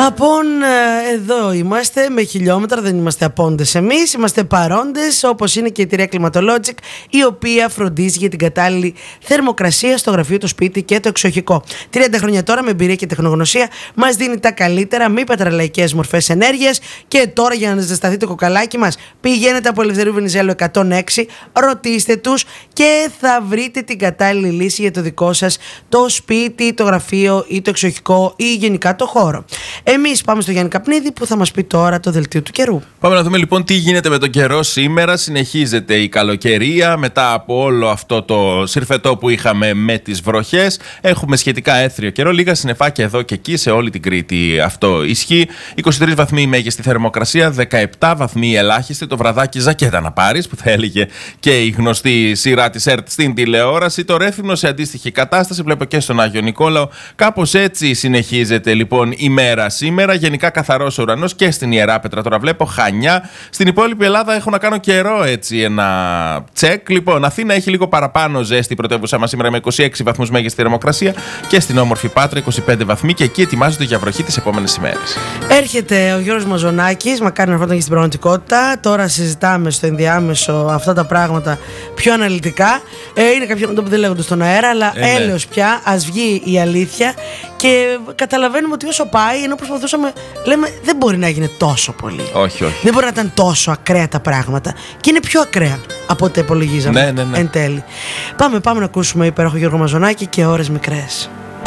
Απόν, εδώ είμαστε με χιλιόμετρα, δεν είμαστε απόντες εμείς, είμαστε παρόντες, όπως είναι και η εταιρεία Climatologic, η οποία φροντίζει για την κατάλληλη θερμοκρασία στο γραφείο, το σπίτι και το εξοχικό. 30 χρόνια τώρα με εμπειρία και τεχνογνωσία μας δίνει τα καλύτερα μη πετρελαϊκές μορφές ενέργειας. Και τώρα, για να ζεσταθεί το κοκαλάκι μας, πηγαίνετε από Ελευθερίου Βενιζέλου 106, ρωτήστε τους και θα βρείτε την κατάλληλη λύση για το δικό σας το σπίτι, το γραφείο ή το εξοχικό ή γενικά το χώρο. Εμείς πάμε στο Γιάννη Καπνίδη που θα μας πει τώρα το δελτίο του καιρού. Πάμε να δούμε λοιπόν τι γίνεται με τον καιρό σήμερα. Συνεχίζεται η καλοκαιρία μετά από όλο αυτό το συρφετό που είχαμε με τις βροχές. Έχουμε σχετικά έθριο καιρό, λίγα συννεφάκια εδώ και εκεί σε όλη την Κρήτη. Αυτό ισχύει. 23 βαθμοί η μέγιστη θερμοκρασία, 17 βαθμοί η ελάχιστη. Το βραδάκι ζακέτα να πάρεις, που θα έλεγε και η γνωστή σειρά της ΕΡΤ στην τηλεόραση. Το Ρέθυμνο σε αντίστοιχη κατάσταση, βλέπω και στον Άγιο Νικόλαο. Κάπως έτσι συνεχίζεται λοιπόν η μέρα σήμερα. Γενικά καθαρός ο ουρανός και στην Ιεράπετρα. Τώρα βλέπω Χανιά. Στην υπόλοιπη Ελλάδα έχω να κάνω καιρό έτσι ένα τσεκ. Λοιπόν, Αθήνα έχει λίγο παραπάνω ζέστη, η πρωτεύουσά μας σήμερα με 26 βαθμούς μέγιστη θερμοκρασία. Και στην όμορφη Πάτρα 25 βαθμοί. Και εκεί ετοιμάζονται για βροχή τις επόμενες ημέρες. Έρχεται ο Γιώργος Μαζονάκης, μακάρι να έρχονταν και στην πραγματικότητα. Τώρα συζητάμε στο ενδιάμεσο αυτά τα πράγματα πιο αναλυτικά. Είναι κάποια πράγματα που δεν λέγονται στον αέρα, αλλά έλεος πια, ας βγει η αλήθεια. Και καταλαβαίνουμε ότι όσο πάει, ενώ προσπαθούσαμε, λέμε δεν μπορεί να γίνει τόσο πολύ. Όχι. Δεν μπορεί να ήταν τόσο ακραία τα πράγματα. Και είναι πιο ακραία από ό,τι υπολογίζαμε. Ναι. Εν τέλει. Πάμε να ακούσουμε υπέροχο Γιώργο Μαζονάκη και ώρες μικρές.